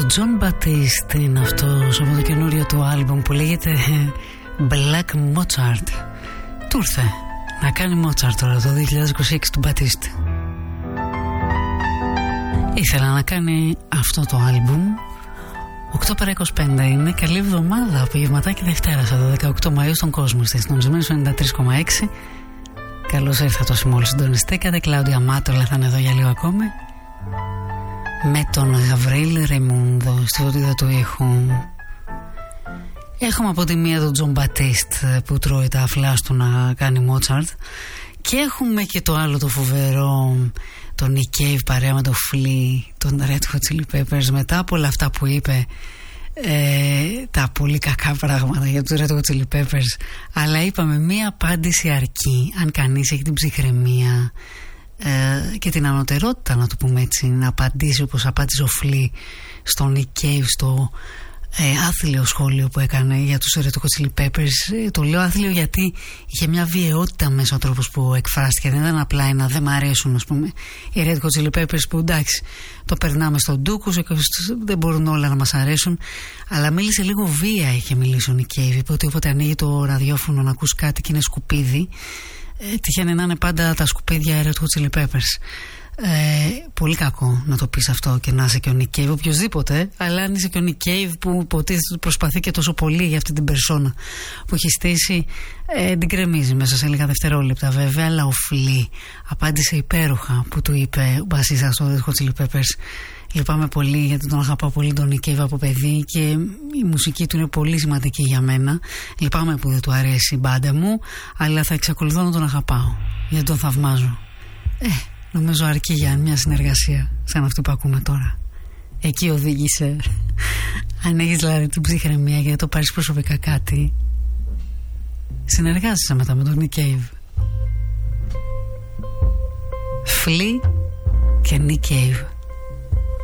John Batiste είναι αυτός από το καινούριο του άλμπουμ που λέγεται Black Mozart. Του ήρθε να κάνει Mozart τώρα το 2026 του Batiste. Ήθελα να κάνει αυτό το άλμπουμ 8 παρά 25 είναι. Καλή εβδομάδα, απογευματάκι Δευτέρας εδώ 18 Μαΐου στον κόσμο. Είστε συντονισμένοι 93,6. Καλώς ήρθατε όσοι μόλις συντονιστήκατε. Κλάουδια Μάτολα θα είναι εδώ για λίγο ακόμη, με τον Γαβρίλ Ρεϊμούντο στη φωτίδα του ήχου. Έχουμε από τη μία τον Τζον Μπατίστ που τρώει τα φλάς του να κάνει Μότσαρτ, και έχουμε και το άλλο το φοβερό, τον Nick Cave παρέα με τον Flea, τον Red Hot Chili Peppers, μετά από όλα αυτά που είπε, τα πολύ κακά πράγματα για τους Red Hot Chili Peppers, αλλά είπαμε μία απάντηση αρκεί αν κανείς έχει την ψυχραιμία και την ανωτερότητα, να το πούμε έτσι, να απαντήσει όπως απάντησε ο Flea στον Nick Cave στο άθλιο σχόλιο που έκανε για τους Red Hot Chili Peppers. Το λέω άθλιο γιατί είχε μια βιαιότητα μέσα ο τρόπος που εκφράστηκε. Δεν ήταν απλά ένα δεν μ' αρέσουν, ας πούμε, οι Red Hot Chili Peppers, που εντάξει το περνάμε στον ντούκο, δεν μπορούν όλα να μας αρέσουν, αλλά μίλησε λίγο βία, είχε μιλήσει ο Nick Cave. Είπε ότι όποτε ανοίγει το ραδιόφωνο να ακούς κάτι και είναι σκουπίδι, τυχαίνει να είναι πάντα τα σκουπίδια Red Hot Chili Peppers. Πολύ κακό να το πεις αυτό και να είσαι και ο Nick Cave, οποιοδήποτε, αλλά αν είσαι και ο Nick Cave που υποτίθεται προσπαθεί και τόσο πολύ για αυτή την περσόνα που έχει στήσει, την κρεμίζει μέσα σε λίγα δευτερόλεπτα βέβαια. Αλλά ο Flea απάντησε υπέροχα που του είπε ο μπασίστας του Red Hot Chili Peppers: λυπάμαι πολύ γιατί τον αγαπάω πολύ τον Nick Cave από παιδί και η μουσική του είναι πολύ σημαντική για μένα. Λυπάμαι που δεν του αρέσει η μπάντα μου, αλλά θα εξακολουθώ να τον αγαπάω γιατί τον θαυμάζω. Νομίζω αρκεί για μια συνεργασία σαν αυτή που ακούμε τώρα. Εκεί οδήγησε. Αν έχεις δηλαδή την ψυχραιμία για να το πάρεις προσωπικά κάτι, συνεργάζεσαι μετά με τον Nick Cave. Flea και Nick Cave.